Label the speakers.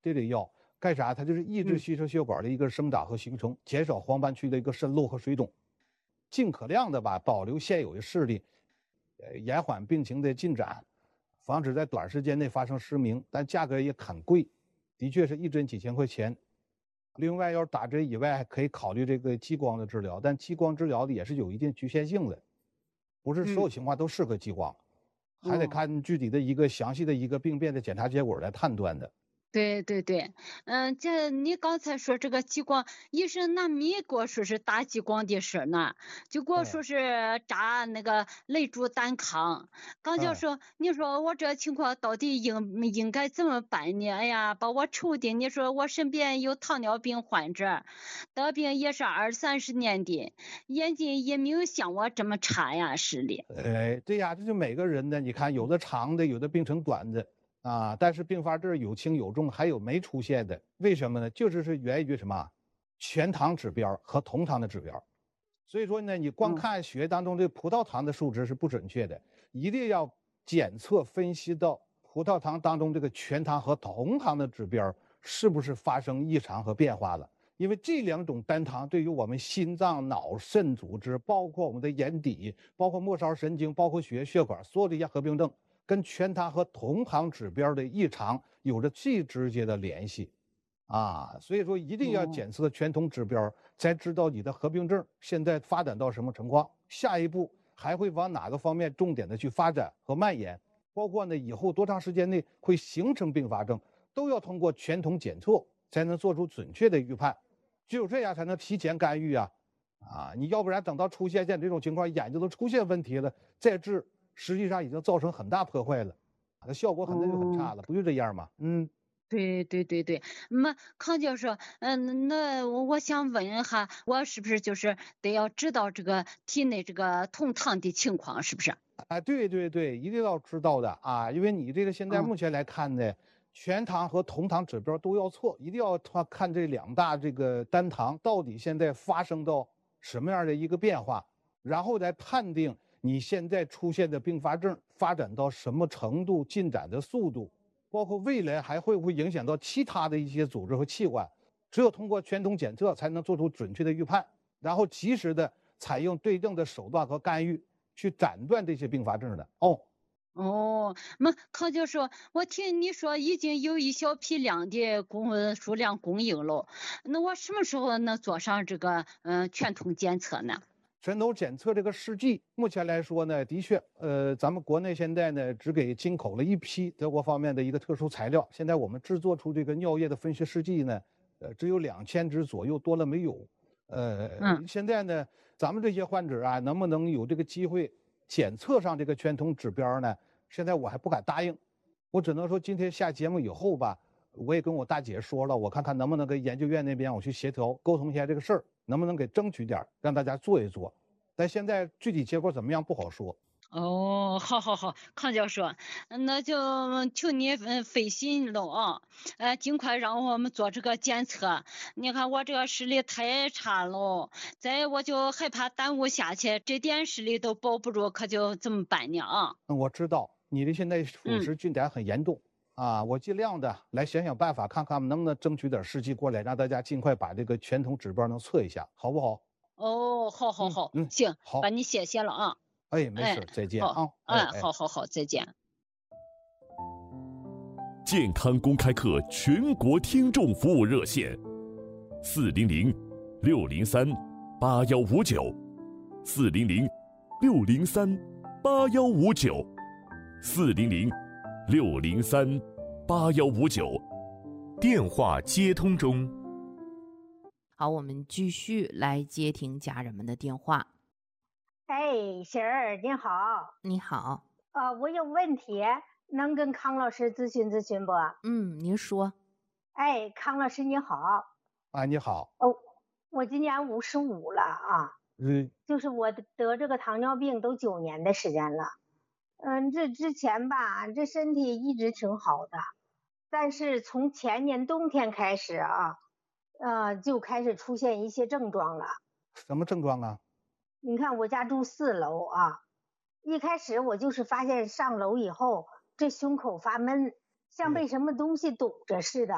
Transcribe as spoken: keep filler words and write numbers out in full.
Speaker 1: 这类药干啥？它就是抑制
Speaker 2: 嗯
Speaker 1: 吸收血管的一个生长和形成，减少黄斑区的一个渗漏和水肿，尽可量的吧保留现有的视力，呃，延缓病情的进展，防止在短时间内发生失明，但价格也很贵，的确是一针几千块钱。另外，要是打针以外，还可以考虑这个激光的治疗，但激光治疗的也是有一定局限性的，不是所有
Speaker 2: 嗯，
Speaker 1: 情况都适合激光，还得
Speaker 2: 哦。
Speaker 1: 看具体的一个详细的一个病变的检查结果来判断的。
Speaker 2: 对对对，嗯，这你刚才说这个激光，医生那没给我说是打激光的事儿呢，就给我
Speaker 1: 哎
Speaker 2: 说是扎那个泪珠单抗。刚就
Speaker 1: 哎。
Speaker 2: 说，你说我这情况到底应应该怎么办呢？哎呀，把我愁的，你说我身边有糖尿病患者，得病也是二三十年的，眼睛也没有像我这么差呀，视力。
Speaker 1: 哎，对呀，这就每个人呢，你看有的长的，有的病程短的啊，但是并发症有轻有重，还有没出现的，为什么呢？就是是源于什么？全糖指标和同糖的指标。所以说呢，你光
Speaker 2: 嗯。
Speaker 1: 看血液当中这葡萄糖的数值是不准确的，一定要检测分析到葡萄糖当中这个全糖和同糖的指标是不是发生异常和变化了。因为这两种单糖对于我们心脏、脑、肾组织，包括我们的眼底，包括末梢神经，包括血液血管，所有这些合并症，跟全糖和同糖指标的异常有着最直接的联系。啊，所以说一定要
Speaker 2: 哦。
Speaker 1: 检测全通指标，才知道你的合并症现在发展到什么情况，下一步还会往哪个方面重点的去发展和蔓延，包括呢以后多长时间内会形成并发症，都要通过全通检测才能做出准确的预判，只有这样才能提前干预啊！啊，你要不然等到出现现这种情况，眼睛都出现问题了，再治，实际上已经造成很大破坏了，那效果可能就很
Speaker 2: 哦。
Speaker 1: 差了，不就这样吗？嗯。
Speaker 2: 对对对对，那康教授，嗯，那我我想问一下，我是不是就是得要知道这个体内这个酮糖的情况，是不是？
Speaker 1: 啊，对对对，一定要知道的啊，因为你这个现在
Speaker 2: 嗯
Speaker 1: 目前来看呢，全糖和同糖指标都要错，一定要他看这两大这个单糖到底现在发生到什么样的一个变化，然后再判定你现在出现的并发症发展到什么程度、进展的速度，包括未来还会不会影响到其他的一些组织和器官，只有通过全通检测才能做出准确的预判，然后及时的采用对症的手段和干预。去斩断这些并发症的哦。
Speaker 2: 哦，那康教授，我听你说已经有一小批量的供数量供应了，那我什么时候能做上这个嗯全通检测呢？
Speaker 1: 全头检测这个试剂，目前来说呢，的确，呃，咱们国内现在呢只给进口了一批德国方面的一个特殊材料。现在我们制作出这个尿液的分析试剂呢，呃，只有两千支左右，多了没有。呃，
Speaker 2: 嗯。
Speaker 1: 现在呢，咱们这些患者啊，能不能有这个机会检测上这个全通指标呢？现在我还不敢答应，我只能说今天下节目以后吧，我也跟我大姐说了，我看看能不能跟研究院那边我去协调沟通一下这个事儿，能不能给争取点让大家做一做。但现在具体结果怎么样不好说。
Speaker 2: 哦，好好好，康教授，嗯那就求你嗯费心了啊，呃，尽快让我们做这个检测。你看我这个视力太差了，再我就害怕耽误下去，这点视力都保不住，可就怎么办呢啊？
Speaker 1: 嗯，我知道你的现在腐
Speaker 2: 嗯。
Speaker 1: 蚀进展很严重啊，我尽量的来想想办法，看看能不能争取点时机过来，让大家尽快把这个全通指标能测一下，好不好？
Speaker 2: 哦，好好好，
Speaker 1: 嗯嗯，
Speaker 2: 行，把
Speaker 1: 好，
Speaker 2: 你谢谢了啊。
Speaker 1: 哎，没
Speaker 2: 哎，
Speaker 1: 事，再见
Speaker 2: 好，
Speaker 1: 啊，哎
Speaker 2: 哎，
Speaker 1: 哎。
Speaker 2: 好好好，再见。
Speaker 3: 健康公开课全国听众服务热线：四零零六零三八幺五九，四零零六零三八幺五九，四零零六零三八幺五九。电话接通中。
Speaker 4: 好，我们继续来接听家人们的电话。
Speaker 5: 哎，婶儿您好，
Speaker 4: 你好。
Speaker 5: 呃，我有问题，能跟康老师咨询咨询不？
Speaker 4: 嗯，您说。
Speaker 5: 哎，康老师你好。
Speaker 1: 啊，你好。
Speaker 5: 哦，我今年五十五了啊。
Speaker 1: 嗯。
Speaker 5: 就是我得这个糖尿病都九年的时间了。嗯，这之前吧，这身体一直挺好的，但是从前年冬天开始啊，呃，就开始出现一些症状了。
Speaker 1: 什么症状啊？
Speaker 5: 你看我家住四楼啊，一开始我就是发现上楼以后，这胸口发闷，像被什么东西堵着似的。